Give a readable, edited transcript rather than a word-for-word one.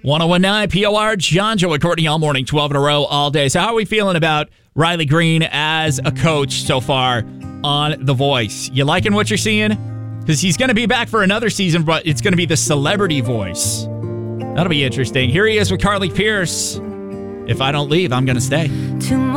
1019 POR, John, Joe, and Courtney all morning, 12 in a row, all day. So how are we feeling about Riley Green as a coach so far on The Voice? You liking what you're seeing? Because he's going to be back for another season, but it's going to be the celebrity voice. That'll be interesting. Here he is with Carly Pierce. If I don't leave, I'm going to stay.